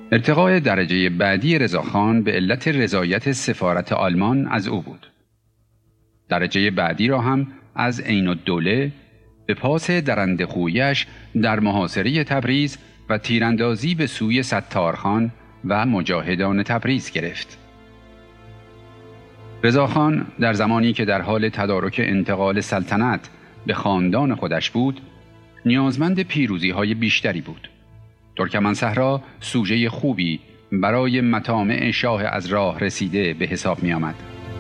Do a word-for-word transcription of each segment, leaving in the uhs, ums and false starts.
ارتقاء درجه بعدی رضاخان به علت رضایت سفارت آلمان از او بود. درجه بعدی را هم از عین‌الدوله به پاس درنده‌خویش در محاصره تبریز و تیراندازی به سوی ستارخان و مجاهدان تبریز گرفت. رضاخان در زمانی که در حال تدارک انتقال سلطنت به خاندان خودش بود، نیازمند پیروزی‌های بیشتری بود. ترکمنصحرا سوژه خوبی برای مطامع شاه از راه رسیده به حساب می آمد.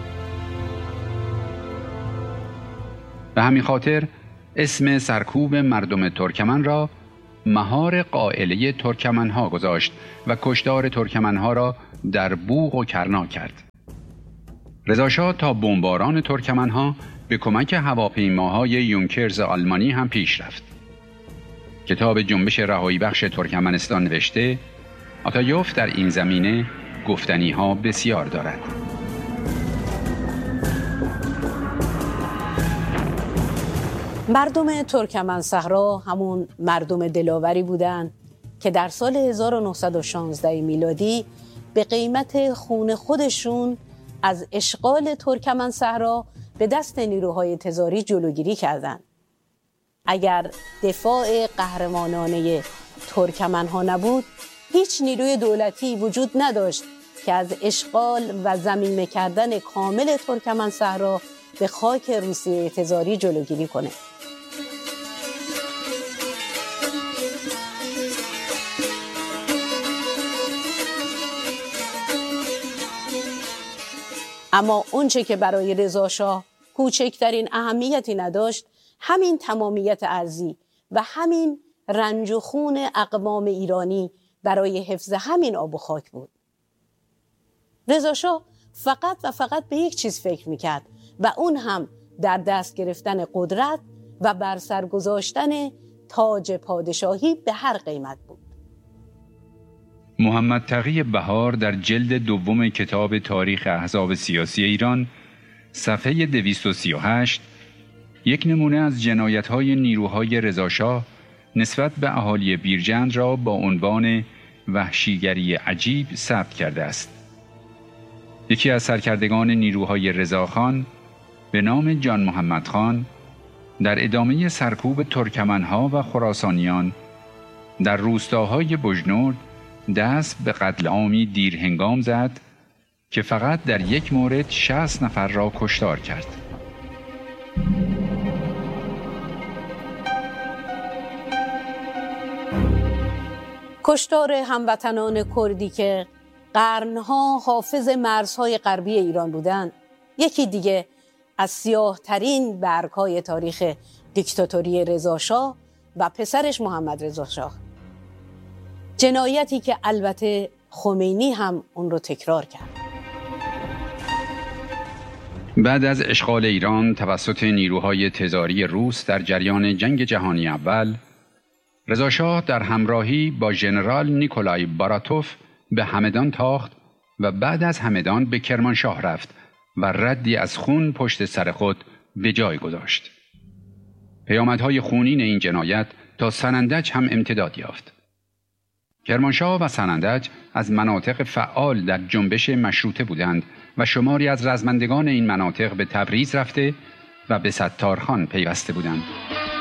به همین خاطر اسم سرکوب مردم ترکمن را مهار قائله ترکمنها گذاشت و کشتار ترکمنها را در بوق و کرنا کرد. رضاشاه تا بمباران ترکمنها به کمک هواپیماهای یونکرز آلمانی هم پیش رفت. کتاب جنبش رهایی بخش ترکمنستان نوشته آتایوف در این زمینه گفتنی ها بسیار دارد. مردم ترکمن صحرا همون مردم دلاوری بودند که در سال هزار و نهصد و شانزده میلادی به قیمت خون خودشون از اشغال ترکمن صحرا به دست نیروهای تزاری جلوگیری کردند. اگر دفاع قهرمانانه ترکمن ها نبود، هیچ نیروی دولتی وجود نداشت که از اشغال و ضمیمه کردن کامل ترکمن صحرا به خاک روسیه تزاری جلوگیری کنه. اما اونچه که برای رضاشاه کوچکترین اهمیتی نداشت، همین تمامیت ارضی و همین رنج و خون اقوام ایرانی برای حفظ همین آب و خاک بود. رضاشاه فقط و فقط به یک چیز فکر میکرد و اون هم در دست گرفتن قدرت و بر سر گذاشتن تاج پادشاهی به هر قیمت بود. محمد تقی بهار در جلد دوم کتاب تاریخ احزاب سیاسی ایران صفحه دویست و سی و هشت یک نمونه از جنایت‌های نیروهای رضاشاه نسبت به اهالی بیرجند را با عنوان وحشیگری عجیب ثبت کرده است. یکی از سرکردگان نیروهای رضاخان به نام جان محمد خان در ادامه سرکوب ترکمنها و خراسانیان در روستاهای بجنورد دست به قتل عامی دیر هنگام زد که فقط در یک مورد شصت نفر را کشتار کرد. کشتار هموطنان کردی که قرنها حافظ مرزهای غربی ایران بودند، یکی دیگه از سیاه ترین برگ‌های تاریخ دیکتاتوری رضاشاه و پسرش محمد رضاشاه. جنایتی که البته خمینی هم اون رو تکرار کرد. بعد از اشغال ایران توسط نیروهای تزاری روس در جریان جنگ جهانی اول، رضاشاه در همراهی با ژنرال نیکولای باراتوف به همدان تاخت و بعد از همدان به کرمانشاه رفت و ردی از خون پشت سر خود به جای گذاشت. پیامدهای خونین این جنایت تا سنندج هم امتداد یافت. کرمانشاه و سنندج از مناطق فعال در جنبش مشروطه بودند و شماری از رزمندگان این مناطق به تبریز رفته و به ستارخان پیوسته بودند.